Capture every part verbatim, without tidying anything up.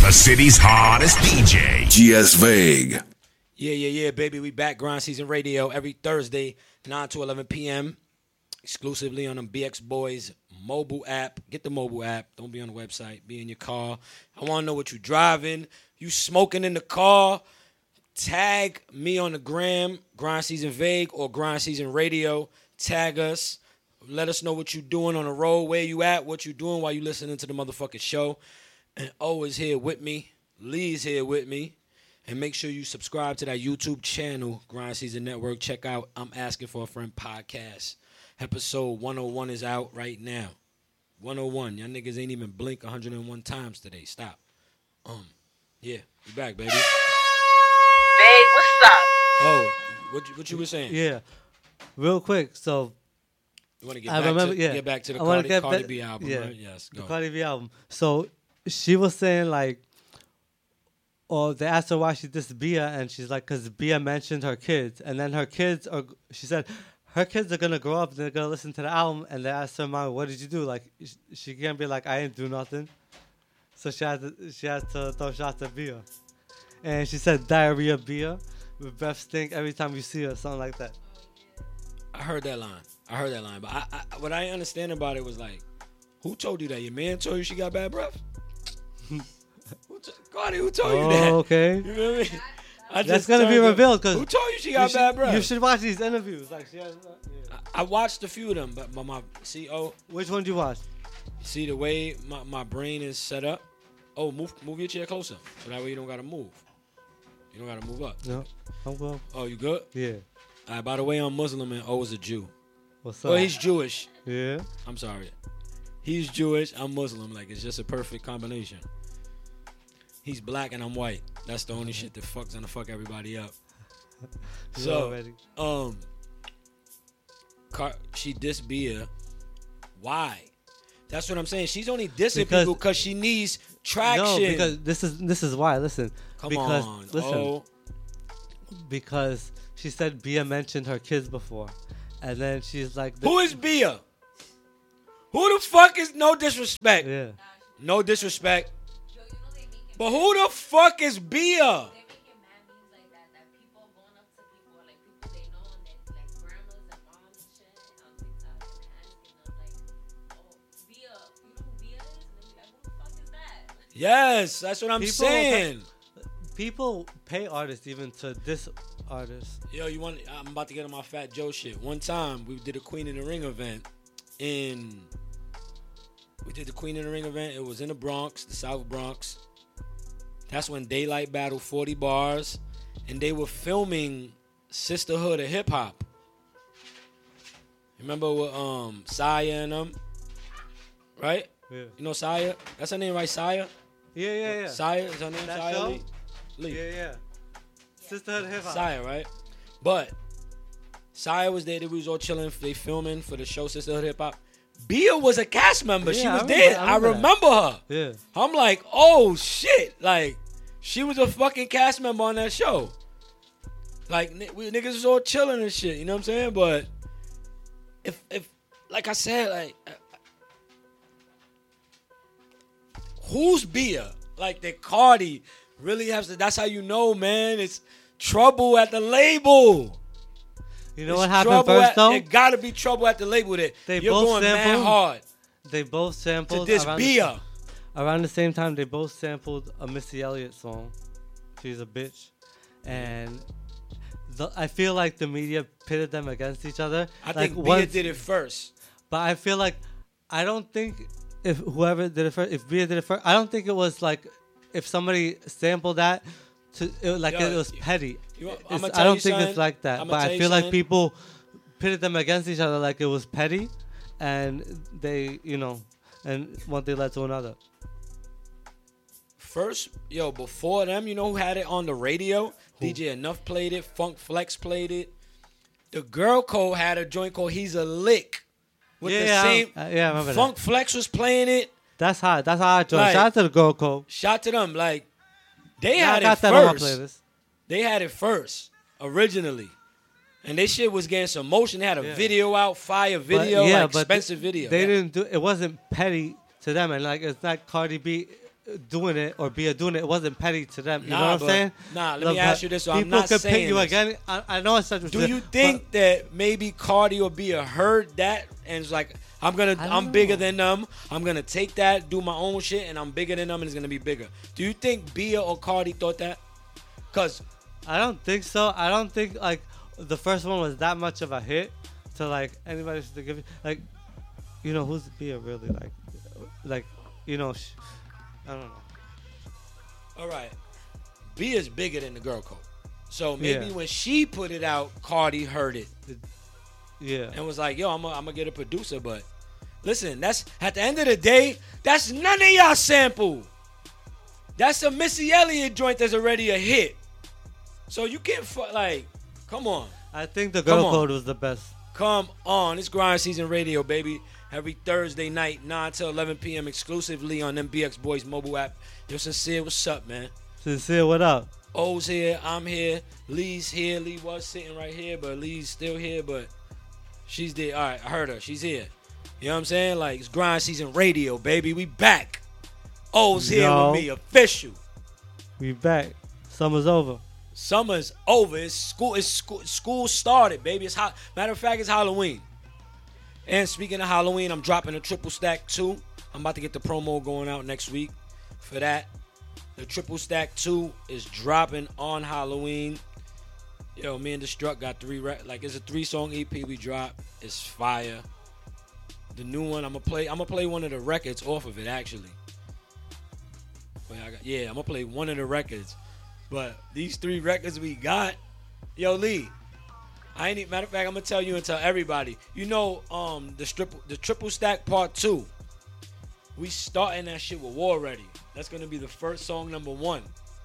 The city's hottest D J, G S Vague. Yeah, yeah, yeah, baby. We back. Grind Season Radio every Thursday, nine to eleven p.m. exclusively on the B X Boys mobile app. Get the mobile app. Don't be on the website. Be in your car. I want to know what you driving. You smoking in the car. Tag me on the gram, Grind Season Vague or Grind Season Radio. Tag us. Let us know what you doing on the road, where you at, what you doing while you listening to the motherfucking show. And O is here with me. Lee's here with me. And make sure you subscribe to that YouTube channel, Grind Season Network. Check out I'm Asking for a Friend podcast. Episode one oh one is out right now. one oh one. Y'all niggas ain't even blink one hundred one times today. Stop. Um, yeah, we back, baby. Babe, what's up? Oh, what you, what you were saying? Yeah. Real quick, so You want to get I back remember, to yeah. get back to the I wanna Cardi, get Cardi back- B album, yeah. right? Yes, the go. Cardi B album. So she was saying like, or they asked her why she dissed Bia, and she's like, because Bia mentioned her kids, and then her kids are. She said, her kids are gonna grow up, and they're gonna listen to the album, and they asked her mom, "What did you do?" Like, sh- she can't be like, "I didn't do nothing." So she had to, she has to throw shots at Bia, and she said, "Diarrhea Bia, with breath stink every time you see her," something like that. I heard that line. I heard that line. But I, I, what I didn't understand about it was like, who told you that? Your man told you she got bad breath? who t- Cardi, who told you that? Oh, okay. You know what I mean? I That's gonna be turned up- revealed because Who told you she got you bad should, breath? You should watch these interviews. Like she has, uh, yeah. I, I watched a few of them, but my, my see, oh, Which one do you watch? see the way my, my brain is set up? Oh, move move your chair closer. So that way you don't gotta move. You don't gotta move up. No, I'm well. Oh, you good? Yeah. All right, by the way, I'm Muslim and O is a Jew. What's up? Well, he's Jewish. yeah. I'm sorry. He's Jewish. I'm Muslim. Like, it's just a perfect combination. He's black and I'm white. That's the only shit that fucks gonna fuck everybody up. You So, already. um, Car- she dissed Bia. Why? That's what I'm saying. She's only dissing Because- people because she needs traction. No, because this is this is why. Listen. Come because, on. Listen. Oh, Because she said Bia mentioned her kids before, and then she's like, who is Bia? Who the fuck is, no disrespect? Yeah. No disrespect. But who the fuck is Bia? Yes, that's what I'm People- saying. People pay artists even to diss artists. Yo, you want? I'm about to get on my Fat Joe shit. One time we did a Queen in the Ring event in. We did the Queen in the Ring event. It was in the Bronx, the South Bronx. That's when Daylight battled forty bars, and they were filming Sisterhood of Hip Hop. Remember with um Saya and them, right? Yeah. You know Saya? That's her name, right? Saya. Yeah, yeah, yeah. Saya is her name. That Saya show? Lee. Lee. Yeah, yeah. Sisterhood hip hop. Saya, right? But Saya was there. They was all chilling. They filming for the show Sisterhood Hip Hop. Bia was a cast member. Yeah, she was I there. remember- I I remember remember her. Yeah. I'm like, oh shit! Like, she was a fucking cast member on that show. Like, n- we niggas was all chilling and shit. You know what I'm saying? But if if like I said, like, uh, who's Bia? Like, that Cardi really has to. That's how you know, man. It's trouble at the label. You know It's what happened trouble first at, though? It gotta be trouble at the label. That They you're both going mad sampled hard They both to sampled this around Bia. The, around the same time. They both sampled a Missy Elliott song. She's a bitch, and the, I feel like the media pitted them against each other. I like think Bia once- did it first. But I feel like I don't think if whoever did it first, if Bia did it first, I don't think it was like if somebody sampled that to it, like Yo, it was you- petty. you want- It's- I'ma I tell don't you think something. it's like that. I'ma But tell I you feel like something. people pitted them against each other like it was petty, and they, you know, and one thing led to another. First, yo, before them, you know who had it on the radio? D J Enough played it. Funk Flex played it. The Girl Code had a joint called He's a Lick. With Yeah, the yeah, I- same. uh, yeah, I remember that. Funk Flex was playing it. That's how. That's how I joined. Like- Shout out to the Girl Code. Shout to them. Like, they Yeah, I had got it that on my first. playlist. They had it first, originally. And they shit was getting some motion. They had a Yeah. video out, fire But, video, yeah, like but expensive video. They Yeah. didn't do. It wasn't petty to them, and like it's not Cardi B doing it or Bia doing it, it wasn't petty to them. You Nah, know what I'm but- saying? nah, let Look, me ask you this, so I'm people not can saying pick you this. again. I, I know it's such a Do you think that maybe Cardi or Bia heard that and it's like, I'm gonna, I don't I'm know. bigger than them. I'm gonna take that, do my own shit, and I'm bigger than them, and it's gonna be bigger. Do you think Bia or Cardi thought that? Cause I don't think so. I don't think like the first one was that much of a hit to like anybody to give it. Like, you know, who's Bia really like? Like, you know, sh- I don't know. all right, Bia's bigger than the girl code. So maybe Yeah. when she put it out, Cardi heard it Yeah. and was like, "Yo, I'm gonna get a producer." But listen, that's at the end of the day, that's none of y'all sample. That's a Missy Elliott joint that's already a hit. So you can't fu- like, come on, I think the Come girl on. code was the best. come on. It's Grind Season Radio, baby. Every Thursday night, nine to eleven p.m. exclusively on M B X Boys mobile app. Yo, Sincere, what's up, man? Sincere, what up? O's here, I'm here, Lee's here. Lee was sitting right here, but Lee's still here, but she's there. All right, I heard her. She's here. You know what I'm saying? Like, it's Grind Season Radio, baby. We back. O's here Yo. with me, official. We back. Summer's over. Summer's over. It's school. It's school. School started, baby. It's hot. Matter of fact, it's Halloween. And speaking of Halloween, I'm dropping a triple stack two. I'm about to get the promo going out next week for that. The triple stack two is dropping on Halloween. Yo, me and Destruct got three. Re- like it's a three song E P we dropped. It's fire. The new one, I'm gonna play. I'm gonna play one of the records off of it actually. Wait, I got, yeah, I'm gonna play one of the records. But these three records we got, yo Lee, I ain't even, matter of fact, I'm gonna tell you and tell everybody. You know, um, the triple the triple stack part two. We starting that shit with War Ready. That's gonna be the first song number one.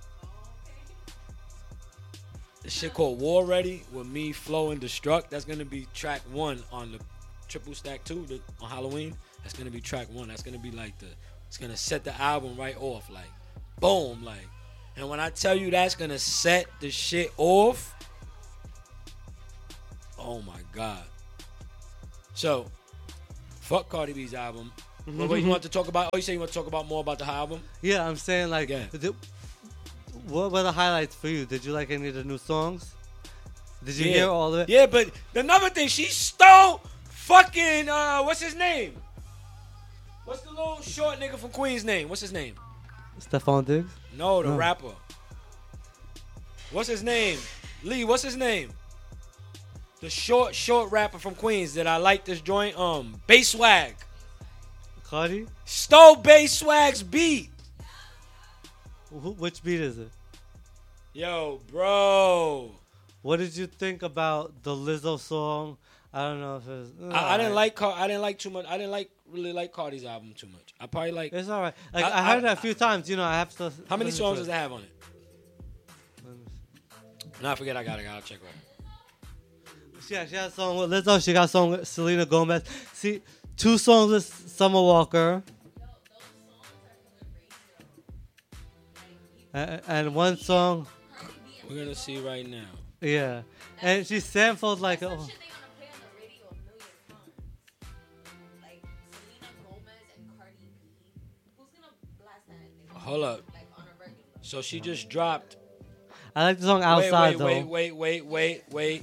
The shit called War Ready with me, Flow, and Destruct. That's gonna be track one on the triple stack two the, on Halloween. That's gonna be track one. That's gonna be like the. It's gonna set the album right off, like, boom, like. And when I tell you that's gonna set the shit off, oh my god. So, fuck Cardi B's album. But what you want to talk about? Oh, you say you want to talk about more about the album? Yeah, I'm saying like, Yeah. did- what were the highlights for you? Did you like any of the new songs? Did you hear all of it? Yeah, but another thing, she stole fucking uh, what's his name? What's the little short nigga from Queens name? What's his name? Stephon Diggs? No, the No. rapper. What's his name? Lee, what's his name? The short, short rapper from Queens that I like this joint. Um, Bass Swag. Cardi? Stole Bass Swag's beat. Wh- which beat is it? Yo, bro. What did you think about the Lizzo song? I don't know if it's. I, I didn't like Car- I didn't like too much. I didn't like really like Cardi's album too much. I probably like. It's all right. Like I- I, heard I- it a few times. You know, I have to. How many listen to songs does it. it have on it? No, I forget. I got it. I'll check right. Yeah, she has a song with Lizzo. She got a song with Selena Gomez. See, two songs with Summer Walker. And, and one song, We're gonna see right now. yeah. And she sampled like, That's oh, some shit they gonna play on the radio a million times. Like Selena Gomez and Cardi B. Who's gonna blast that? Thing? Hold up. Like on a regular. So she just dropped. I like the song Wait, Outside wait, though. wait, wait, wait, wait, wait.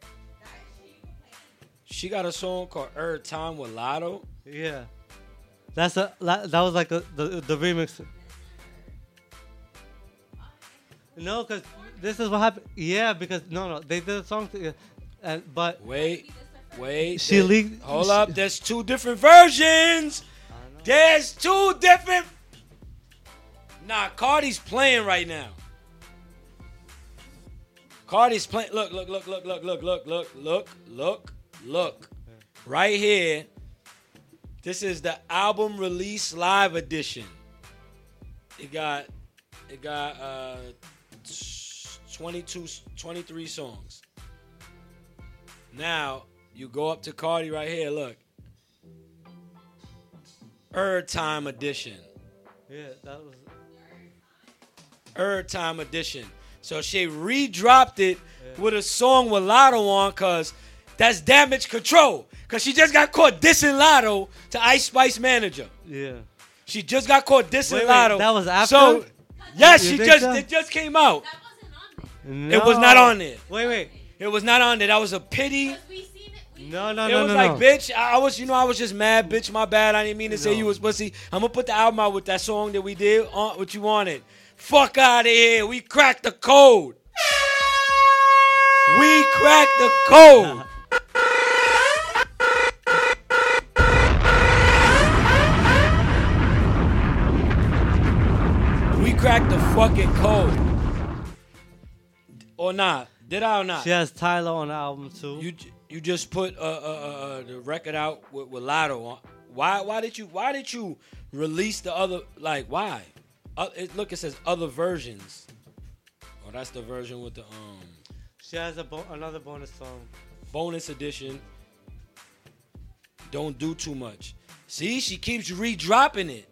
She got a song called "Er Time" with Lotto. Yeah, that's a that that was like a, the the remix. No, because this is what happened. Yeah, because no, no, they did a song together, and but Wait, wait. She there- leaked- Hold she- up. There's two different versions. There's two different. Nah, Cardi's playing right now. Cardi's playing. Look, look, look, look, look, look, look, look, look, look, look. Right here. This is the album release live edition. It got, it got uh, twenty-two, twenty-three songs. Now you go up to Cardi right here. Look. Er Time edition. yeah, that was Er Time edition. So she re-dropped it with a song with Lotto on, cause that's Damage Control. Cause she just got caught dissing Lotto to Ice Spice manager. yeah. She just got caught dissing Wait, wait, Lotto. that was after? So, yes, You she think just so? it just came out. That wasn't on there. It was not on there. Wait, wait. It was not on there. That was a pity. Because we seen it. We No, no, It no, was no, like, no. bitch, I I was, you know, I was just mad, bitch. My bad. I didn't mean to say No. you was pussy. I'm gonna put the album out with that song that we did. On what you wanted. Fuck out of here. We cracked the code. We cracked the code. We cracked the fucking code. Or not? Did I or not? She has Tyler on the album too. You j- you just put uh, uh, uh, uh, the record out with, with Lotto on. Why why did you why did you release the other like why? Uh, it, look, it says other versions. Oh, that's the version with the um She has a bo- another bonus song. bonus edition. Don't do too much. See, she keeps re-dropping it.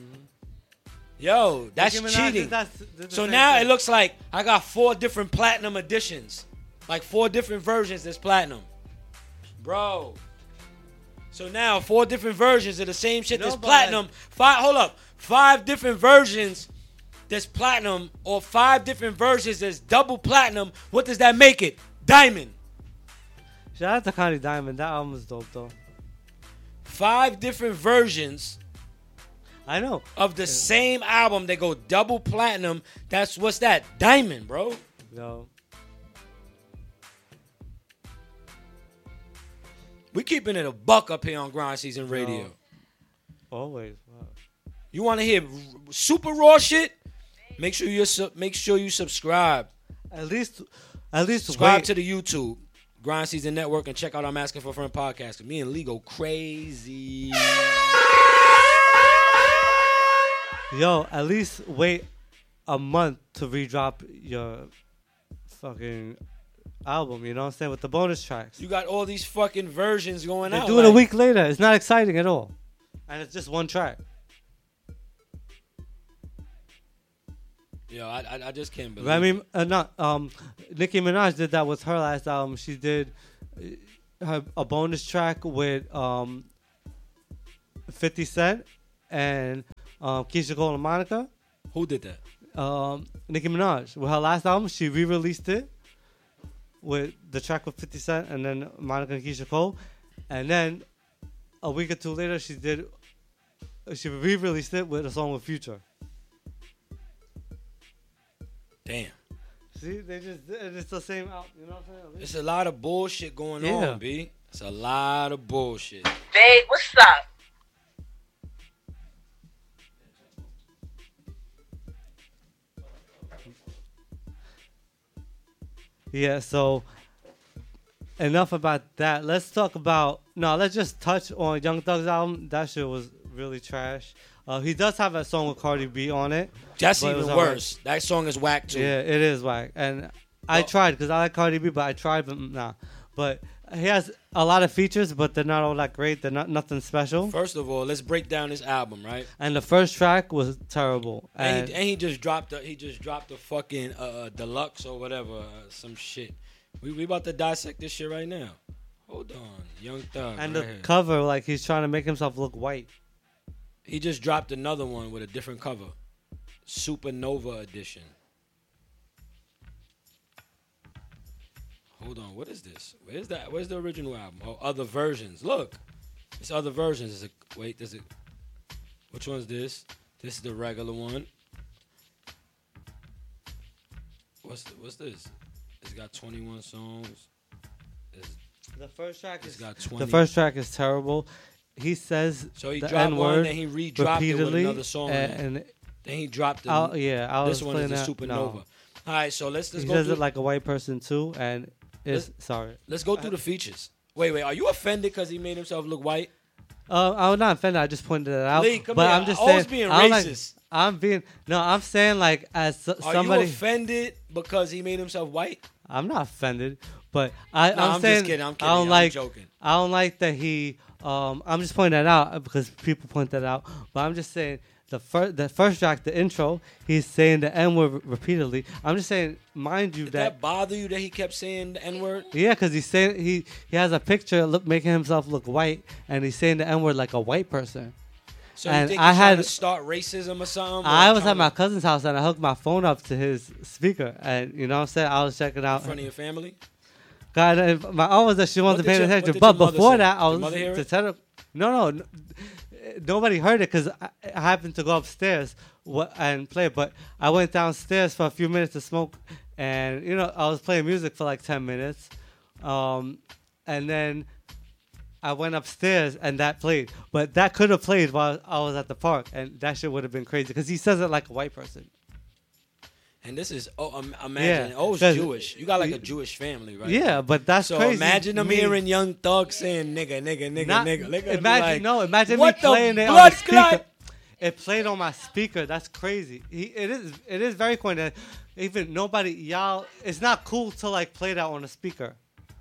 Yo, that's Nicki Minaj cheating. did that- did the So same now thing. it looks like I got four different platinum editions. Like four different versions that's platinum. Bro. So now four different versions of the same shit No, that's but platinum. Five hold up. Five different versions that's platinum or five different versions that's double platinum. What does that make it? Diamond. Shout out to Connie Diamond. That album is dope though. Five different versions I know. of the same album. They go double platinum. That's what's that? Diamond, bro. Yo. We keeping it a buck up here on Grind Season Radio. Yo. Always. Wow. You want to hear r- super raw shit? Make sure you su- make sure you subscribe. At least, at least Subscribe wait. to the YouTube Grind Season Network and check out I'm Asking for a Friend podcast. 'Cause me and Lee go crazy. Yo, at least wait a month to redrop your fucking album. You know what I'm saying? With the bonus tracks. You got all these fucking versions going They out. do it a like- week later. It's not exciting at all, and it's just one track. Yo, I, I I just can't believe. I mean, it. uh, not um, Nicki Minaj did that with her last album. She did uh, her, a bonus track with um, fifty Cent and um, Keisha Cole and Monica. Who did that? Um, Nicki Minaj with her last album, she re-released it with the track with fifty Cent and then Monica and Keisha Cole, and then a week or two later, she did she re-released it with a song with Future. Damn. See, they just it's the same album. You know what I'm saying? It's a lot of bullshit going Yeah. on, B. It's a lot of bullshit. Big, what's up? Yeah, so enough about that. Let's talk about no. Let's just touch on Young Thug's album. That shit was really trash. Uh, he does have a song with Cardi B on it. That's But it even was alright. worse. That song is whack too. Yeah, it is whack. And I Well- tried because I like Cardi B, but I tried, but nah. But he has a lot of features, but they're not all that great. They're not nothing special. First of all, let's break down this album, right? And the first track was terrible. And, And he, and he just dropped the he just dropped the fucking uh, uh, deluxe or whatever, uh, some shit. We we about to dissect this shit right now. Hold on, Young Thug. and right the here. cover, like he's trying to make himself look white. He just dropped another one with a different cover, Supernova edition. Hold on, what is this? Where's that? Where's the original album? Oh, other versions. Look, it's other versions. Is it? Wait, does it? Which one's this? This is the regular one. What's the, what's this? It's got twenty-one songs. It's, The first track it's is got twenty. the first track is terrible. He says So he the dropped one, N-word then he re-dropped it with repeatedly, another song. and, in it. and Then he dropped the, I'll, yeah, I was this one is playing the that. Supernova. No. All right, so let's let's He go does through, it like a white person too, and it's sorry. let's go through the features. Wait, wait, are you offended because he made himself look white? Uh, I'm not offended. I just pointed it out. Lee, come but here. I'm just I saying. was being I'm like- racist. I'm being no. I'm saying like as so- Are somebody. you offended because he made himself white? I'm not offended, but I, No, I'm, I'm just saying kidding, I'm kidding, I don't I'm like. joking. I don't like that he. Um, I'm just pointing that out because people point that out. But I'm just saying the first, the first track, the intro, he's saying the N word repeatedly. I'm just saying, mind you, Did that, that bother you that he kept saying the N word? yeah, because he's saying he he has a picture look making himself look white, and he's saying the N word like a white person. So you and think I he's trying had to start racism or something? or I was trying at my to- cousin's house and I hooked my phone up to his speaker, and you know what I'm saying. I was checking in out. front of your family. God, and my aunt was that she wasn't did paying your- what attention. did But your mother before say? that, I Did was mother hear to it? tell her. No, no, n- nobody heard it because I, I happened to go upstairs wha- and play. But I went downstairs for a few minutes to smoke, and you know I was playing music for like ten minutes, um, and then I went upstairs and that played. But that could have played while I was at the park, and that shit would have been crazy because he says it like a white person. And this is oh, um, imagine. Yeah, Oh, it's 'cause- Jewish. You got like a Jewish family, right? Yeah, but that's So crazy. imagine them Me- hearing Young Thug saying "nigga, nigga, nigga, Not- nigga." They're gonna be imagine like, no, imagine what me the playing it on blood the speaker. clot? It played on my speaker. That's crazy. He, it is. It is very cool that even nobody y'all. It's not cool to like play that on a speaker.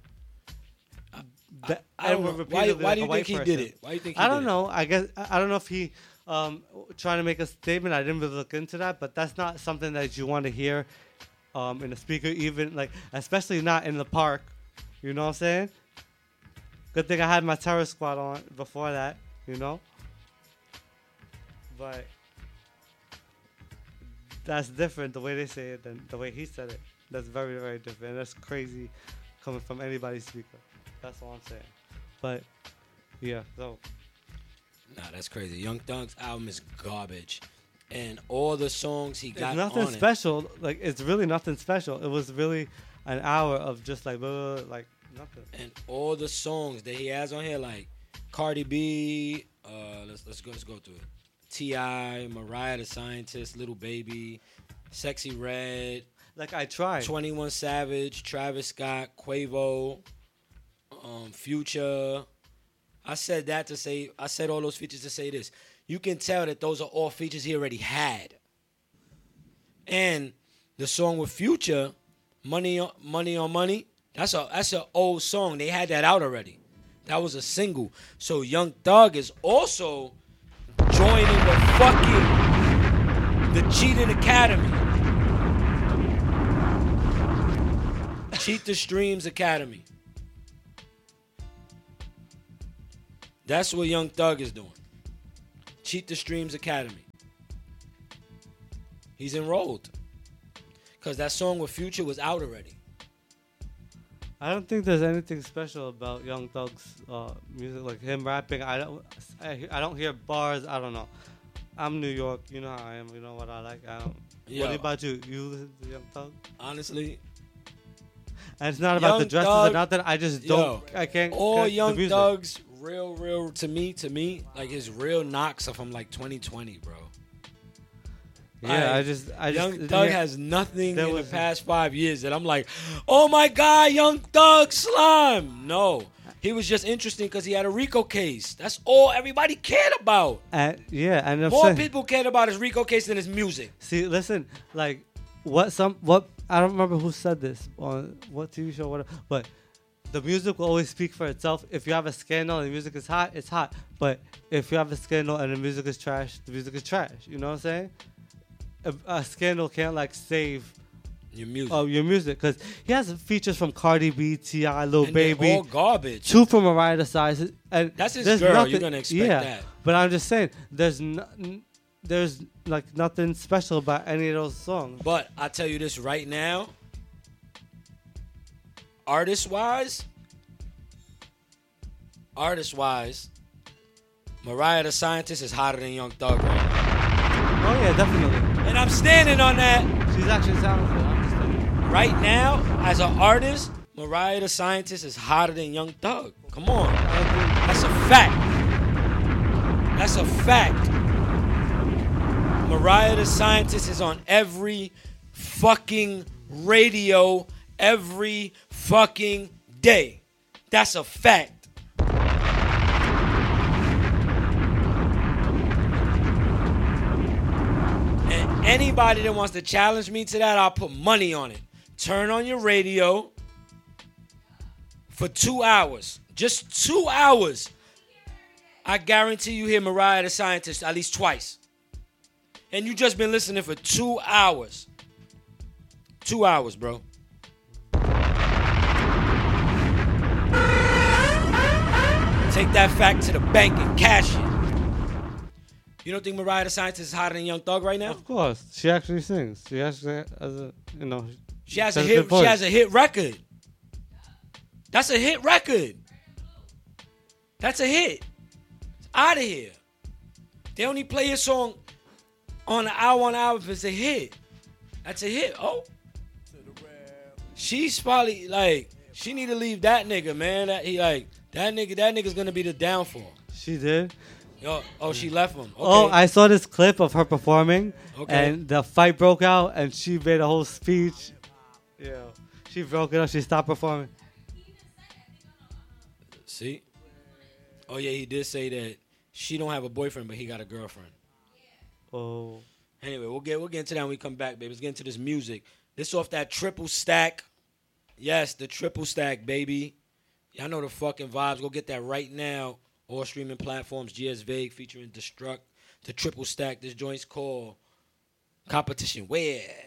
That- I don't and know. repeatedly Why, like why a do you white think he person. did it? Why do you think he I don't did know. I guess I I don't know if he um trying to make a statement. I didn't really look into that, but that's not something that you want to hear um in a speaker, even like especially not in the park. You know what I'm saying? Good thing I had my terror squad on before that. You know. But that's different the way they say it than the way he said it. That's very, very different. That's crazy coming from anybody's speaker. That's all I'm saying. But yeah, so it? Nah, that's crazy. Young Thug's album is garbage, and all the songs he got it's nothing on special. Like it's really nothing special. It was really an hour of just like blah, like nothing. it, and all the songs that he has on here, like Cardi B. Uh, let's let's go let's go through it. T I, Mariah the Scientist, Little Baby, Sexy Red, Like I tried. twenty-one Savage, Travis Scott, Quavo, um, Future. I said that to say, I said all those features to say this. You can tell that those are all features he already had. And the song with Future, Money on Money on Money, that's a that's an old song. They had that out already. That was a single. So Young Thug is also joining the fucking the Cheating Academy. Cheat the Streams Academy. That's what Young Thug is doing. Cheat the Streams Academy. He's enrolled. Because that song with Future was out already. I don't think there's anything special about Young Thug's uh, music, like him rapping. I don't, I, I don't hear bars. I don't know. I'm New York. You know how I am. You know what I like. I don't. Yo. What about you? You listen to Young Thug? Honestly, And it's not about Young the dresses Thug- or nothing. I just Yo, don't. I can't. all get the Young music. Thug's real, real, to me, to me, like his real knocks are from like twenty twenty, bro. Yeah, Like, I just. I just. Young Thug yeah. has nothing there in was- the past five years that I'm like, oh my God, Young Thug slime. No. He was just interesting because he had a RICO case. That's all everybody cared about. And, yeah, and I'm More saying, people cared about his RICO case than his music. see, listen, like what some what I don't remember who said this on what T V show, whatever. But the music will always speak for itself. If you have a scandal and the music is hot, it's hot. But if you have a scandal and the music is trash, the music is trash. You know what I'm saying? A, a scandal can't like save Your music. uh, your music because he has features from Cardi B, T I, Lil and they're Baby. all garbage. Two from Mariah the Size, and That's his there's girl, Nothing, you're gonna expect yeah, that. But I'm just saying, there's no, there's like nothing special about any of those songs. But I tell you this right now, artist wise, artist wise, Mariah the Scientist is hotter than Young Thug right now. Oh yeah, definitely. And I'm standing on that. She's actually talented. I'm just saying. Right now, as an artist, Mariah the Scientist is hotter than Young Thug. Come on. That's a fact. That's a fact. Mariah the Scientist is on every fucking radio every fucking day. That's a fact. And anybody that wants to challenge me to that, I'll put money on it. Turn on your radio for two hours. Just two hours. I guarantee you hear Mariah the Scientist at least twice. And you just been listening for two hours. Two hours, bro. Take that fact to the bank and cash it. You don't think Mariah the Scientist is hotter than Young Thug right now? Of course, she actually sings. She actually has a, you know. She has a has hit. good voice. She has a hit record. That's a hit record. That's a hit. It's out of here. They only play your song on an hour on hour if it's a hit. That's a hit. Oh. She's probably like, she need to leave that nigga, man. That he like that nigga. That nigga's gonna be the downfall. She did. Yo, oh, she left him. Okay. Oh, I saw this clip of her performing, Okay. and the fight broke out, and she made a whole speech. Yeah, she broke it up. She stopped performing. See? Oh yeah, he did say that she don't have a boyfriend, but he got a girlfriend. Oh, Anyway, we'll get we'll get into that when we come back, baby. Let's get into this music. This off that triple stack. Yes, the triple stack, baby. Y'all know the fucking vibes. Go get that right now. All streaming platforms. G S Vague featuring Destruct. The triple stack. This joint's called Competition Where?